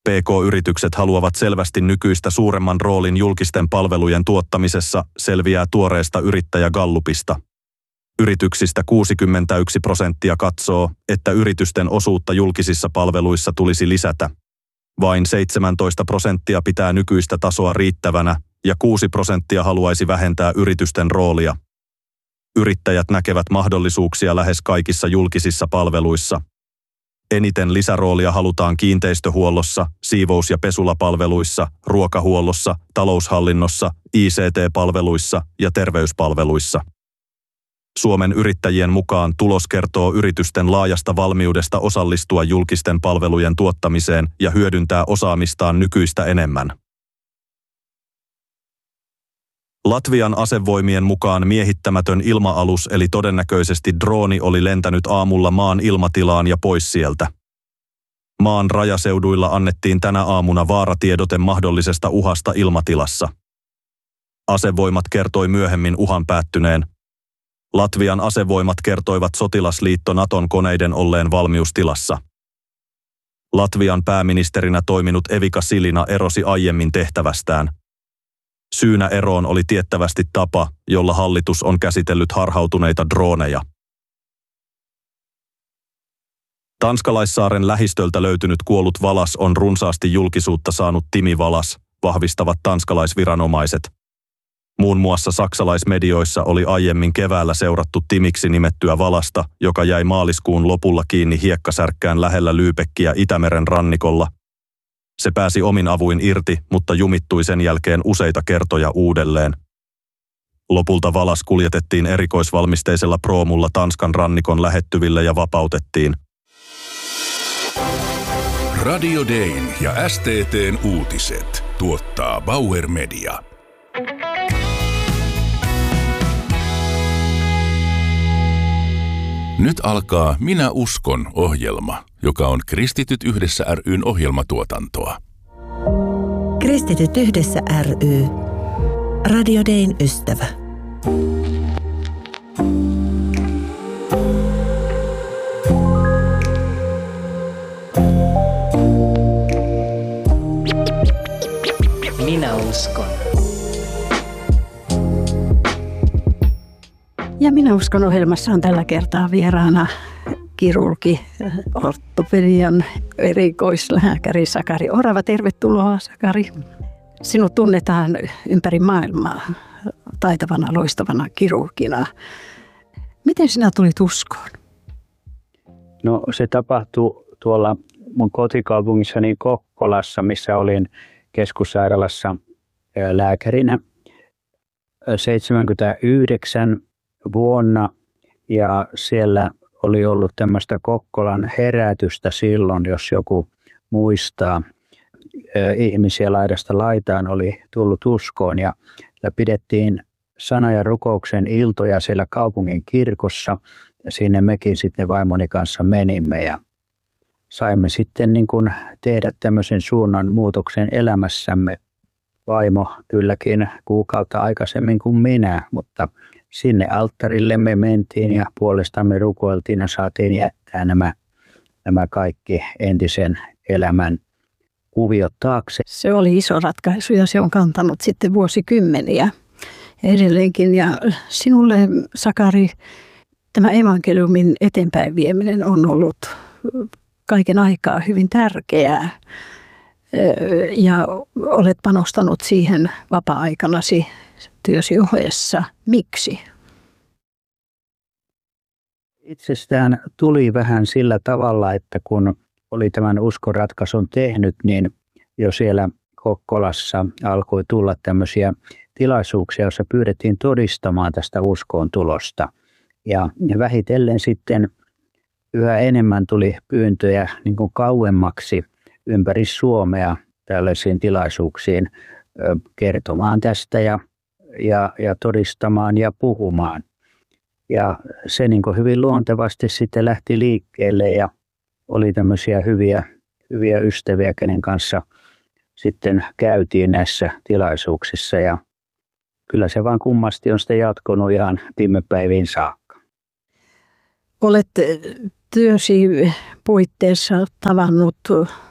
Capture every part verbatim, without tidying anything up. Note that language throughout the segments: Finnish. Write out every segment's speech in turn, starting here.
P K-yritykset haluavat selvästi nykyistä suuremman roolin julkisten palvelujen tuottamisessa, selviää tuoreesta yrittäjägallupista. Yrityksistä kuusikymmentäyksi prosenttia katsoo, että yritysten osuutta julkisissa palveluissa tulisi lisätä. Vain seitsemäntoista prosenttia pitää nykyistä tasoa riittävänä ja kuusi prosenttia haluaisi vähentää yritysten roolia. Yrittäjät näkevät mahdollisuuksia lähes kaikissa julkisissa palveluissa. Eniten lisäroolia halutaan kiinteistöhuollossa, siivous- ja pesulapalveluissa, ruokahuollossa, taloushallinnossa, I C T-palveluissa ja terveyspalveluissa. Suomen yrittäjien mukaan tulos kertoo yritysten laajasta valmiudesta osallistua julkisten palvelujen tuottamiseen ja hyödyntää osaamistaan nykyistä enemmän. Latvian asevoimien mukaan miehittämätön ilma-alus eli todennäköisesti drooni oli lentänyt aamulla maan ilmatilaan ja pois sieltä. Maan rajaseuduilla annettiin tänä aamuna vaaratiedote mahdollisesta uhasta ilmatilassa. Asevoimat kertoi myöhemmin uhan päättyneen. Latvian asevoimat kertoivat sotilasliitto Naton koneiden olleen valmiustilassa. Latvian pääministerinä toiminut Evika Silina erosi aiemmin tehtävästään. Syynä eroon oli tiettävästi tapa, jolla hallitus on käsitellyt harhautuneita drooneja. Tanskalaissaaren lähistöltä löytynyt kuollut valas on runsaasti julkisuutta saanut Timi Valas, vahvistavat tanskalaisviranomaiset. Muun muassa saksalaismedioissa oli aiemmin keväällä seurattu Timiksi nimettyä valasta, joka jäi maaliskuun lopulla kiinni hiekkasärkkään lähellä Lübeckiä Itämeren rannikolla. Se pääsi omin avuin irti, mutta jumittui sen jälkeen useita kertoja uudelleen. Lopulta valas kuljetettiin erikoisvalmisteisella proomulla Tanskan rannikon lähettyville ja vapautettiin. Radio Dayn ja S T T:n uutiset tuottaa Bauer Media. Nyt alkaa Minä uskon -ohjelma, joka on Kristityt yhdessä ry:n ohjelmatuotantoa. Kristityt yhdessä ry. Radio Dayn ystävä. Minä uskon. Ja Minä uskon -ohjelmassa on tällä kertaa vieraana kirurgi, ortopedian erikoislääkäri Sakari Orava. Tervetuloa, Sakari. Sinut tunnetaan ympäri maailmaa taitavana, loistavana kirurgina. Miten sinä tulit uskoon? No se tapahtui tuolla mun kotikaupungissani Kokkolassa, missä olin keskussairaalassa lääkärinä seitsemänkymmentäyhdeksän vuonna, ja siellä oli ollut tämmöistä Kokkolan herätystä silloin, jos joku muistaa. Ihmisiä laidasta laitaan oli tullut uskoon, ja pidettiin sana- ja rukouksen iltoja siellä kaupungin kirkossa, ja sinne mekin sitten vaimoni kanssa menimme, ja saimme sitten niin kuin tehdä tämmöisen suunnan muutoksen elämässämme. Vaimo kylläkin kuukautta aikaisemmin kuin minä, mutta sinne alttarille me mentiin ja puolestamme rukoiltiin ja saatiin jättää nämä, nämä kaikki entisen elämän kuviot taakse. Se oli iso ratkaisu ja se on kantanut sitten vuosikymmeniä edelleenkin. Ja sinulle, Sakari, tämä evankeliumin eteenpäin vieminen on ollut kaiken aikaa hyvin tärkeää. Ja olet panostanut siihen vapaa-aikanasi työsi ohessa. Miksi? Itsestään tuli vähän sillä tavalla, että kun oli tämän uskonratkaisun tehnyt, niin jo siellä Kokkolassa alkoi tulla tämmöisiä tilaisuuksia, joissa pyydettiin todistamaan tästä uskoon tulosta. Ja vähitellen sitten yhä enemmän tuli pyyntöjä niin kuin kauemmaksi ympäri Suomea tällaisiin tilaisuuksiin kertomaan tästä ja, ja, ja todistamaan ja puhumaan. Ja se niin kuin hyvin luontevasti sitten lähti liikkeelle ja oli tämmöisiä hyviä, hyviä ystäviä, kenen kanssa sitten käytiin näissä tilaisuuksissa. Ja kyllä se vaan kummasti on sitten jatkunut ihan viime päiviin saakka. Olet työsi puitteissa tavannut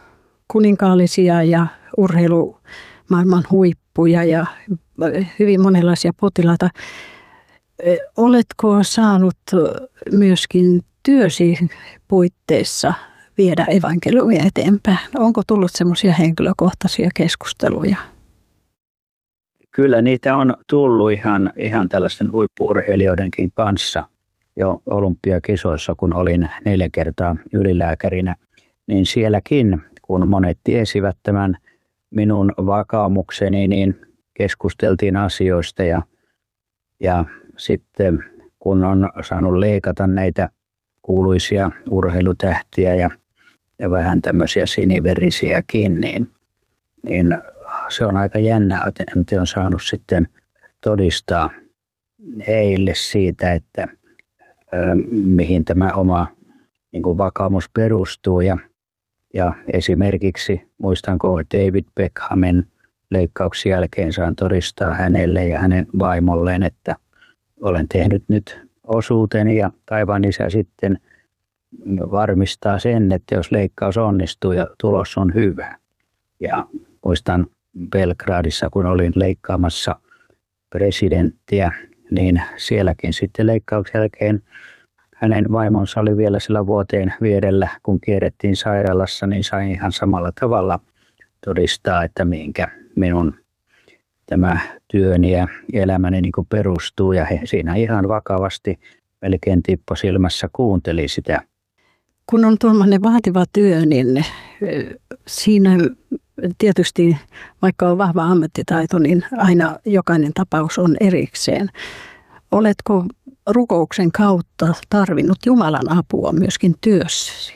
kuninkaallisia ja urheilumaailman huippuja ja hyvin monenlaisia potilaita. Oletko saanut myöskin työsi puitteissa viedä evankeliumia eteenpäin? Onko tullut semmoisia henkilökohtaisia keskusteluja? Kyllä niitä on tullut ihan, ihan tällaisten huippu-urheilijoidenkin kanssa jo olympiakisoissa, kun olin neljä kertaa ylilääkärinä. Niin sielläkin, kun monet tiesivät tämän minun vakaumukseni, niin keskusteltiin asioista ja, ja sitten kun on saanut leikata näitä kuuluisia urheilutähtiä ja, ja vähän tämmöisiä siniverisiäkin, niin, niin se on aika jännä, että on saanut sitten todistaa heille siitä, että ö, mihin tämä oma niin kuin vakaumus perustuu. Ja, ja esimerkiksi muistanko David Beckhamin leikkauksen jälkeen saan todistaa hänelle ja hänen vaimolleen, että olen tehnyt nyt osuuteni ja taivaan Isä sitten varmistaa sen, että jos leikkaus onnistuu ja tulos on hyvä. Ja muistan Belgradissa, kun olin leikkaamassa presidenttiä, niin sielläkin sitten leikkauksen jälkeen hänen vaimonsa oli vielä sillä vuoteen vierellä, kun kierrettiin sairaalassa, niin sain ihan samalla tavalla todistaa, että mihinkä minun tämä työni ja elämäni niin kuin perustuu. Ja he siinä ihan vakavasti melkein tippo silmässä kuunteli sitä. Kun on tuollainen vaativa työ, niin siinä tietysti, vaikka on vahva ammattitaito, niin aina jokainen tapaus on erikseen. Oletko rukouksen kautta tarvinnut Jumalan apua myöskin työssäsi?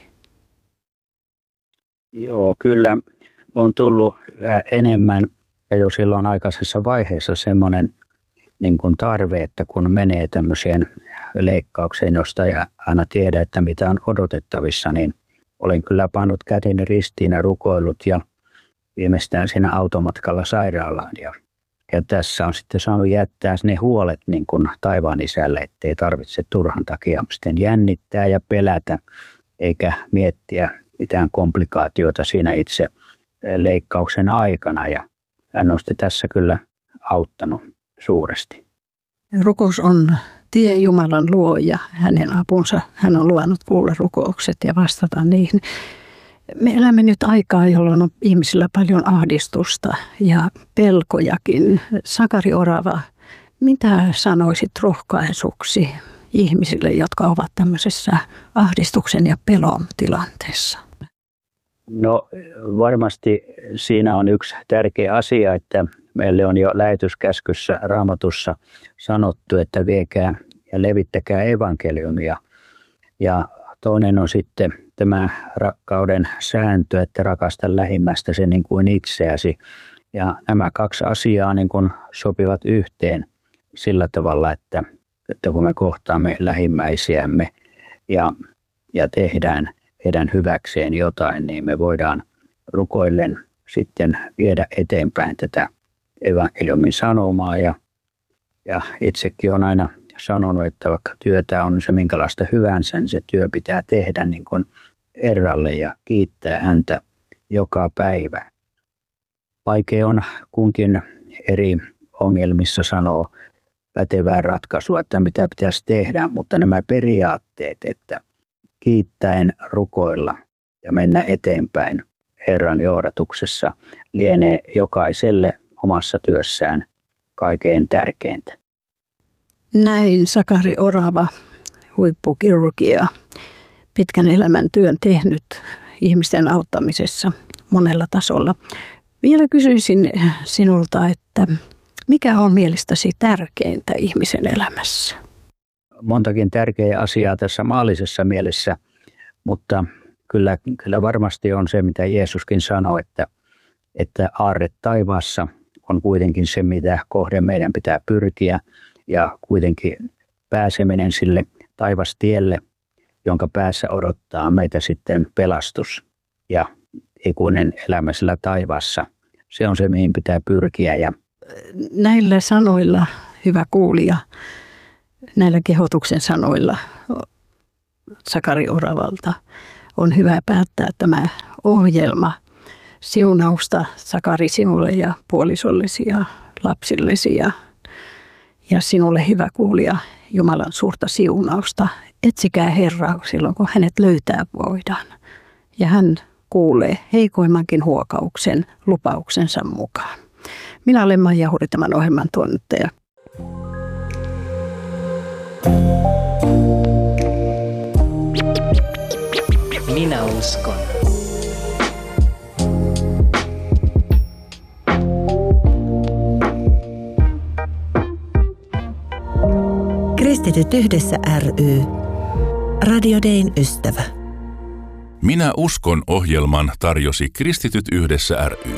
Joo, kyllä on tullut enemmän ja jo silloin aikaisessa vaiheessa semmoinen niin kuin tarve, että kun menee tämmöiseen leikkaukseen, josta ei aina tiedä, että mitä on odotettavissa, niin olen kyllä pannut käteni ristiin ja rukoillut ja viimeistään siinä automatkalla sairaalaan. Ja, ja tässä on sitten saanut jättää ne huolet niin kuin taivaan Isälle, ettei tarvitse turhan takia sitten jännittää ja pelätä, eikä miettiä mitään komplikaatioita siinä itse leikkauksen aikana. Ja hän on sitten tässä kyllä auttanut suuresti. Rukous on tie Jumalan luo ja hänen apunsa. Hän on luvannut kuulla rukoukset ja vastata niihin. Me elämme nyt aikaa, jolloin on ihmisillä paljon ahdistusta ja pelkojakin. Sakari Orava, mitä sanoisit rohkaisuksi ihmisille, jotka ovat tämmöisessä ahdistuksen ja pelon tilanteessa? No varmasti siinä on yksi tärkeä asia, että meille on jo lähetyskäskyssä Raamatussa sanottu, että viekää ja levittäkää evankeliumia. Ja toinen on sitten tämä rakkauden sääntö, että rakasta lähimmästäsi niin kuin itseäsi. Ja nämä kaksi asiaa niin kuin sopivat yhteen sillä tavalla, että, että kun me kohtaamme lähimmäisiämme ja, ja tehdään heidän hyväkseen jotain, niin me voidaan rukoillen sitten viedä eteenpäin tätä evankeliumin sanomaa. Ja, ja itsekin olen aina sanonut, että vaikka työtä on se minkälaista hyvänsä, niin se työ pitää tehdä niin kuin Herralle ja kiittää häntä joka päivä. Vaikea on kunkin eri ongelmissa sanoa pätevää ratkaisua, että mitä pitäisi tehdä, mutta nämä periaatteet, että kiittäen rukoilla ja mennä eteenpäin Herran johdatuksessa lienee jokaiselle omassa työssään kaikkein tärkeintä. Näin Sakari Orava, huippukirurgia, pitkän elämän työn tehnyt ihmisten auttamisessa monella tasolla. Vielä kysyisin sinulta, että mikä on mielestäsi tärkeintä ihmisen elämässä? Montakin tärkeää asiaa tässä maallisessa mielessä, mutta kyllä, kyllä varmasti on se, mitä Jeesuskin sanoi, että, että aarre taivaassa on kuitenkin se, mitä kohden meidän pitää pyrkiä ja kuitenkin pääseminen sille taivastielle, jonka päässä odottaa meitä sitten pelastus ja ikuinen elämä sillä taivaassa. Se on se, mihin pitää pyrkiä. Ja näillä sanoilla, hyvä kuulija, näillä kehotuksen sanoilla Sakari Oravalta on hyvä päättää tämä ohjelma. siunausta, Sakari, sinulle ja puolisollesi ja lapsillesi ja, ja sinulle hyvä kuulija, Jumalan suurta siunausta. Etsikää Herraa silloin, kun hänet löytää voidaan. Ja hän kuulee heikoimmankin huokauksen lupauksensa mukaan. Minä olen Maija Huri, tämän ohjelman toimittaja. Minä uskon. Kristityt yhdessä ry. Radio Dayn ystävä. Minä uskon -ohjelman tarjosi Kristityt yhdessä ry.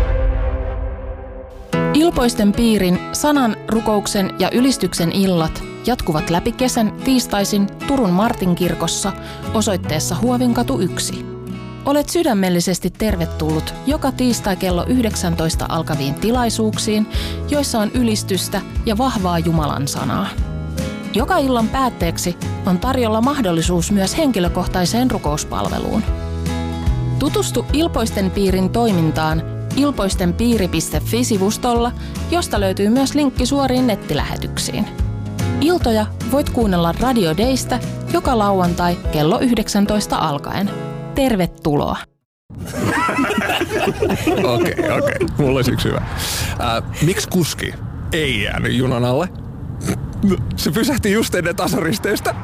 Ilpoisten piirin sanan, rukouksen ja ylistyksen illat jatkuvat läpi kesän tiistaisin Turun Martinkirkossa osoitteessa Huovinkatu yksi. Olet sydämellisesti tervetullut joka tiistai kello yhdeksäntoista alkaviin tilaisuuksiin, joissa on ylistystä ja vahvaa Jumalan sanaa. Joka illan päätteeksi on tarjolla mahdollisuus myös henkilökohtaiseen rukouspalveluun. Tutustu Ilpoisten piirin toimintaan ilpoistenpiiri piste fi-sivustolla, josta löytyy myös linkki suoriin nettilähetyksiin. Iltoja voit kuunnella Radio Daystä joka lauantai kello yhdeksäntoista alkaen. Tervetuloa! Okei, okei. Okay, okay. Mulla olisi yksi hyvä. Äh, miksi kuski ei jäänyt junan alle? Se pysähti just ennen tasoristeystä.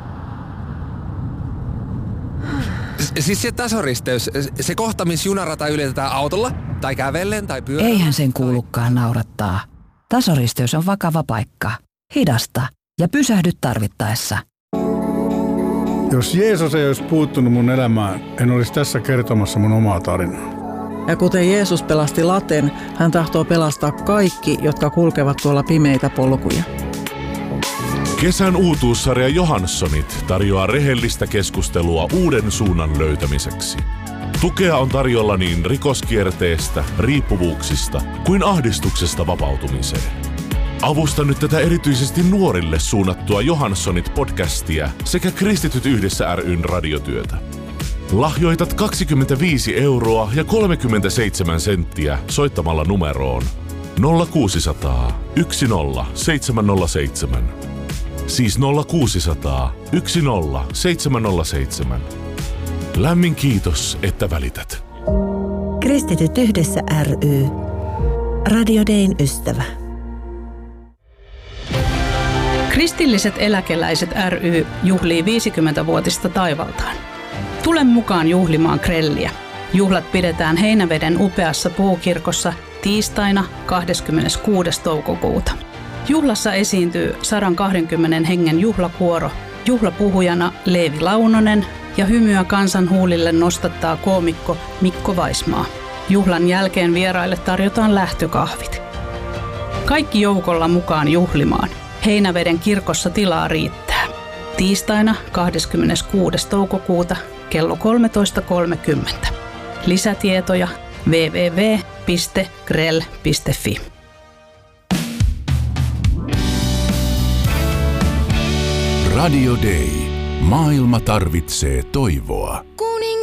Siis se tasoristeys, se kohta, missä junarata ylitetään autolla, tai kävellen, tai pyörällä. Eihän sen kuulukaan naurattaa. Tasoristeys on vakava paikka. Hidasta ja pysähdy tarvittaessa. Jos Jeesus ei olisi puuttunut mun elämään, en olisi tässä kertomassa mun omaa tarinaa. Ja kuten Jeesus pelasti laten, hän tahtoo pelastaa kaikki, jotka kulkevat tuolla pimeitä polkuja. Kesän uutuussarja Johanssonit tarjoaa rehellistä keskustelua uuden suunnan löytämiseksi. Tukea on tarjolla niin rikoskierteestä, riippuvuuksista kuin ahdistuksesta vapautumiseen. Avusta nyt tätä erityisesti nuorille suunnattua Johanssonit-podcastia sekä Kristityt yhdessä ry:n radiotyötä. Lahjoitat kaksikymmentäviisi euroa ja kolmekymmentäseitsemän senttiä soittamalla numeroon nolla kuusisataa yksi nolla seitsemän nolla seitsemän. Siis nolla kuusisataa yksi nolla seitsemän nolla seitsemän. Lämmin kiitos, että välität. Kristityt yhdessä ry. Radio Dayn ystävä. Kristilliset eläkeläiset ry juhlii viisikymmentävuotista taivaltaan. Tule mukaan juhlimaan grelliä. Juhlat pidetään Heinäveden upeassa puukirkossa tiistaina kahdeskymmeneskuudes toukokuuta. Juhlassa esiintyy sata kaksikymmentä hengen juhlakuoro, juhlapuhujana Leevi Launonen ja hymyä kansan huulille nostattaa koomikko Mikko Vaismaa. Juhlan jälkeen vieraille tarjotaan lähtökahvit. Kaikki joukolla mukaan juhlimaan. Heinäveden kirkossa tilaa riittää. Tiistaina kahdeskymmeneskuudes toukokuuta kello kolmetoista kolmekymmentä. Lisätietoja double-u double-u double-u piste grell piste fi. Radio Day. Maailma tarvitsee toivoa.